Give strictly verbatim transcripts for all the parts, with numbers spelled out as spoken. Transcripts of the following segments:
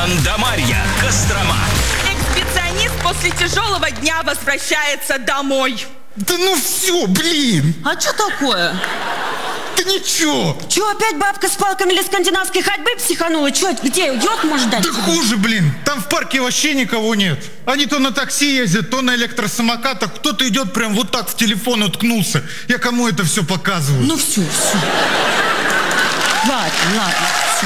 Жандармария, Кострома. Экспедиционист после тяжелого дня возвращается домой. Да ну все, блин! А что такое? Да ничего! Че, опять бабка с палками или скандинавской ходьбы психанула? Че, где, йод может дать? Да хуже, блин! Там в парке вообще никого нет. Они то на такси ездят, то на электросамокатах. Кто-то идет прям вот так в телефон уткнулся. Я кому это все показываю? Ну все, все. Ладно, ладно.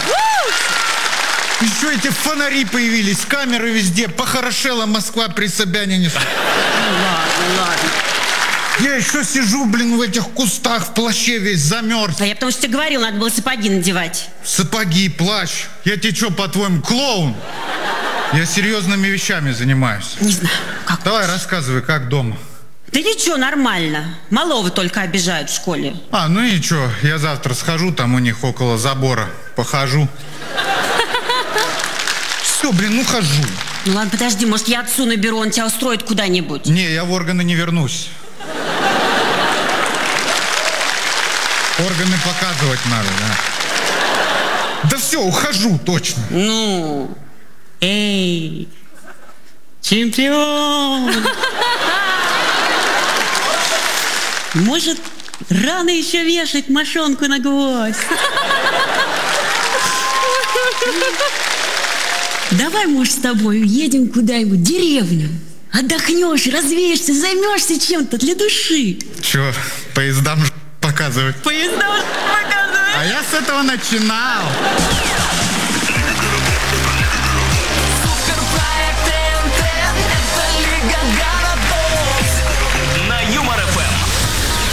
Все. Еще эти фонари появились, камеры везде. Похорошела Москва при Собянине. Ну ладно, ладно. Я еще сижу, блин, в этих кустах, в плаще весь замерз. А я потому что тебе говорил, надо было сапоги надевать. Сапоги, плащ. Я тебе что, по-твоему, клоун? Я серьезными вещами занимаюсь. Не знаю, как. Давай, рассказывай, как дома. Да ничего, нормально. Малого только обижают в школе. А, ну и что, я завтра схожу, там у них около забора, похожу. Все, блин, ну хожу. Ну ладно, подожди, может я отцу наберу, он тебя устроит куда-нибудь. Не, я в органы не вернусь. Органы показывать надо, да. Да все, ухожу, точно. Ну, эй, чемпион. Может, рано еще вешать мошонку на гвоздь? Давай, может, с тобой уедем куда-нибудь, в деревню. Отдохнешь, развеешься, займешься чем-то для души. Че, поездам показывать? Поезда показывать. А я с этого начинал.